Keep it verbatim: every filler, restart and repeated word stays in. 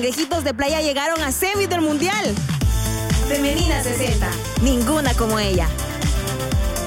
Cangrejitos de Playa llegaron a semis del Mundial. Femenina sesenta, ninguna como ella.